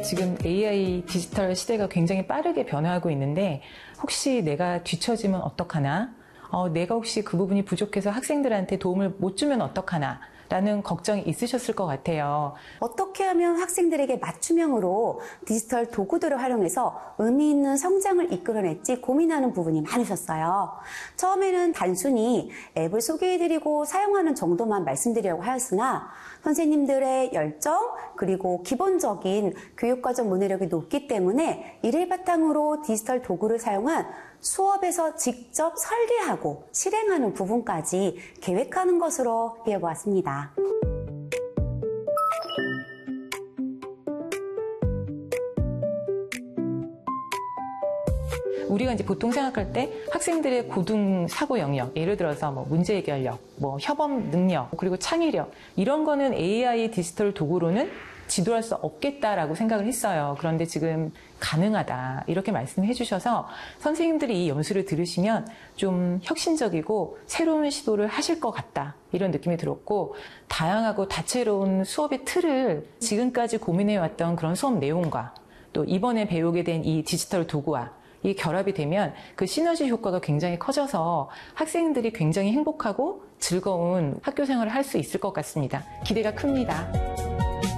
지금 AI 디지털 시대가 굉장히 빠르게 변화하고 있는데 혹시 내가 뒤처지면 어떡하나? 내가 혹시 그 부분이 부족해서 학생들한테 도움을 못 주면 어떡하나? 라는 걱정이 있으셨을 것 같아요. 어떻게 하면 학생들에게 맞춤형으로 디지털 도구들을 활용해서 의미 있는 성장을 이끌어낼지 고민하는 부분이 많으셨어요. 처음에는 단순히 앱을 소개해드리고 사용하는 정도만 말씀드리려고 하였으나 선생님들의 열정 그리고 기본적인 교육과정 문해력이 높기 때문에 이를 바탕으로 디지털 도구를 사용한 수업에서 직접 설계하고 실행하는 부분까지 계획하는 것으로 이해해보았습니다. 우리가 이제 보통 생각할 때 학생들의 고등 사고 영역, 예를 들어서 문제 해결력, 협업 능력, 그리고 창의력, 이런 거는 AI 디지털 도구로는 지도할 수 없겠다라고 생각을 했어요. 그런데 지금 가능하다 이렇게 말씀해 주셔서 선생님들이 이 연수를 들으시면 좀 혁신적이고 새로운 시도를 하실 것 같다 이런 느낌이 들었고, 다양하고 다채로운 수업의 틀을 지금까지 고민해왔던 그런 수업 내용과 또 이번에 배우게 된 이 디지털 도구와 이 결합이 되면 그 시너지 효과가 굉장히 커져서 학생들이 굉장히 행복하고 즐거운 학교 생활을 할 수 있을 것 같습니다. 기대가 큽니다.